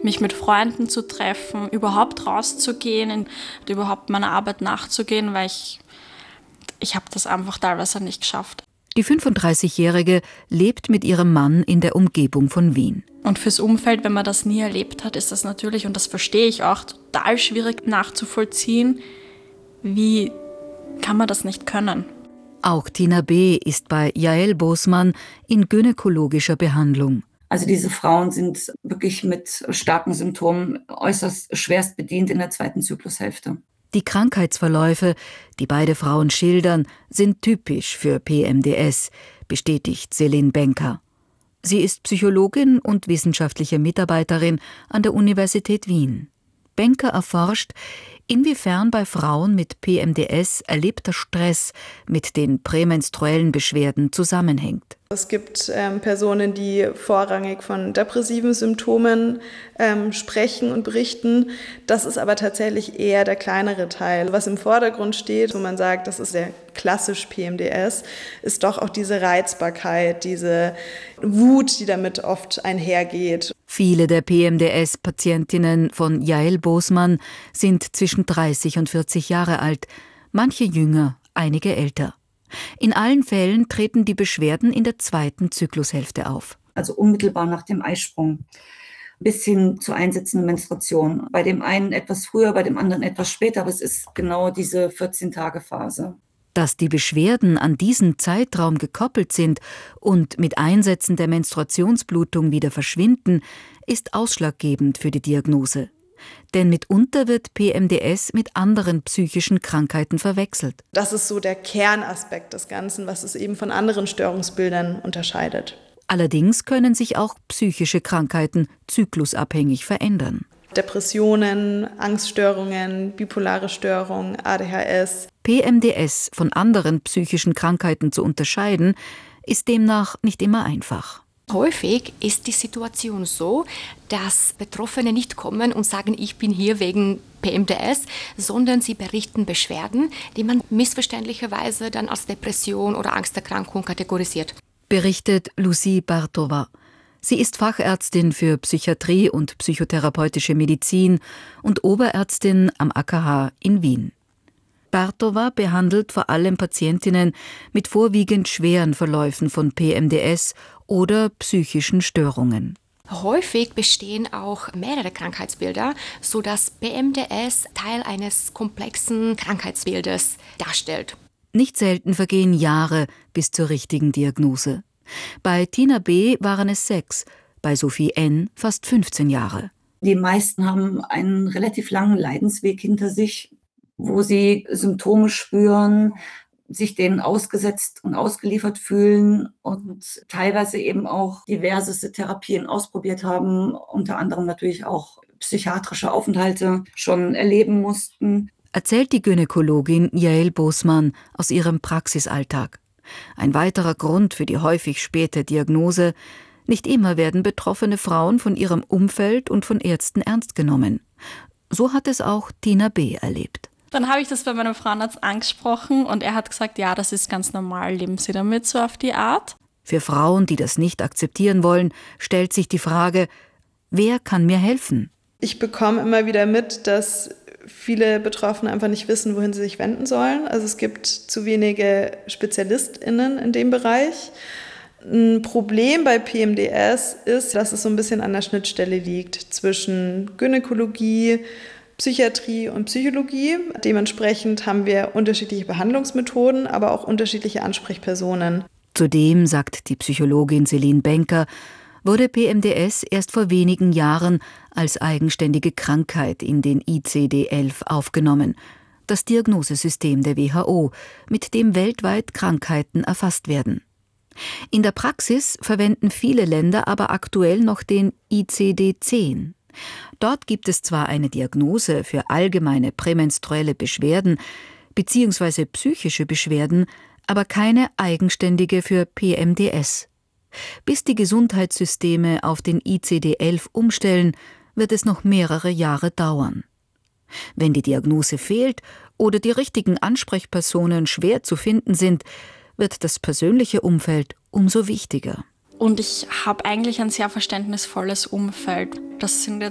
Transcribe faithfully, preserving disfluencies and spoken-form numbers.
mich mit Freunden zu treffen, überhaupt rauszugehen und überhaupt meiner Arbeit nachzugehen, weil ich, ich habe das einfach teilweise nicht geschafft. Die fünfunddreißigjährige lebt mit ihrem Mann in der Umgebung von Wien. Und fürs Umfeld, wenn man das nie erlebt hat, ist das natürlich, und das verstehe ich auch, total schwierig nachzuvollziehen. Wie kann man das nicht können? Auch Tina B. ist bei Jael Bosman in gynäkologischer Behandlung. Also diese Frauen sind wirklich mit starken Symptomen äußerst schwerst bedient in der zweiten Zyklushälfte. Die Krankheitsverläufe, die beide Frauen schildern, sind typisch für P M D S, bestätigt Celine Benker. Sie ist Psychologin und wissenschaftliche Mitarbeiterin an der Universität Wien. Benker erforscht, inwiefern bei Frauen mit P M D S erlebter Stress mit den prämenstruellen Beschwerden zusammenhängt. Es gibt ähm, Personen, die vorrangig von depressiven Symptomen ähm, sprechen und berichten. Das ist aber tatsächlich eher der kleinere Teil. Was im Vordergrund steht, wo man sagt, das ist sehr klassisch P M D S, ist doch auch diese Reizbarkeit, diese Wut, die damit oft einhergeht. Viele der P M D S-Patientinnen von Jael Bosman sind zwischen dreißig und vierzig Jahre alt, manche jünger, einige älter. In allen Fällen treten die Beschwerden in der zweiten Zyklushälfte auf. Also unmittelbar nach dem Eisprung bis hin zur einsetzenden Menstruation. Bei dem einen etwas früher, bei dem anderen etwas später, aber es ist genau diese vierzehn-Tage-Phase. Dass die Beschwerden an diesen Zeitraum gekoppelt sind und mit Einsetzen der Menstruationsblutung wieder verschwinden, ist ausschlaggebend für die Diagnose. Denn mitunter wird P M D S mit anderen psychischen Krankheiten verwechselt. Das ist so der Kernaspekt des Ganzen, was es eben von anderen Störungsbildern unterscheidet. Allerdings können sich auch psychische Krankheiten zyklusabhängig verändern. Depressionen, Angststörungen, bipolare Störungen, A D H S. P M D S von anderen psychischen Krankheiten zu unterscheiden, ist demnach nicht immer einfach. Häufig ist die Situation so, dass Betroffene nicht kommen und sagen, ich bin hier wegen P M D S, sondern sie berichten Beschwerden, die man missverständlicherweise dann als Depression oder Angsterkrankung kategorisiert. Berichtet Lucie Bartova. Sie ist Fachärztin für Psychiatrie und psychotherapeutische Medizin und Oberärztin am A K H in Wien. Bartova behandelt vor allem Patientinnen mit vorwiegend schweren Verläufen von P M D S oder psychischen Störungen. Häufig bestehen auch mehrere Krankheitsbilder, sodass P M D S Teil eines komplexen Krankheitsbildes darstellt. Nicht selten vergehen Jahre bis zur richtigen Diagnose. Bei Tina B. waren es sechs, bei Sophie N. fast fünfzehn Jahre. Die meisten haben einen relativ langen Leidensweg hinter sich, wo sie Symptome spüren, sich denen ausgesetzt und ausgeliefert fühlen und teilweise eben auch diverseste Therapien ausprobiert haben, unter anderem natürlich auch psychiatrische Aufenthalte schon erleben mussten. Erzählt die Gynäkologin Jael Bosman aus ihrem Praxisalltag. Ein weiterer Grund für die häufig späte Diagnose: Nicht immer werden betroffene Frauen von ihrem Umfeld und von Ärzten ernst genommen. So hat es auch Tina B. erlebt. Dann habe ich das bei meinem Frauenarzt angesprochen und er hat gesagt, ja, das ist ganz normal, leben Sie damit so auf die Art. Für Frauen, die das nicht akzeptieren wollen, stellt sich die Frage, wer kann mir helfen? Ich bekomme immer wieder mit, dass viele Betroffene einfach nicht wissen, wohin sie sich wenden sollen. Also es gibt zu wenige SpezialistInnen in dem Bereich. Ein Problem bei P M D S ist, dass es so ein bisschen an der Schnittstelle liegt zwischen Gynäkologie, Psychiatrie und Psychologie. Dementsprechend haben wir unterschiedliche Behandlungsmethoden, aber auch unterschiedliche Ansprechpersonen. Zudem, sagt die Psychologin Celine Benker, wurde P M D S erst vor wenigen Jahren als eigenständige Krankheit in den I C D elf aufgenommen, das Diagnosesystem der W H O, mit dem weltweit Krankheiten erfasst werden. In der Praxis verwenden viele Länder aber aktuell noch den I C D zehn. Dort gibt es zwar eine Diagnose für allgemeine prämenstruelle Beschwerden bzw. psychische Beschwerden, aber keine eigenständige für P M D S. Bis die Gesundheitssysteme auf den I C D elf umstellen, wird es noch mehrere Jahre dauern. Wenn die Diagnose fehlt oder die richtigen Ansprechpersonen schwer zu finden sind, wird das persönliche Umfeld umso wichtiger. Und ich habe eigentlich ein sehr verständnisvolles Umfeld. Das sind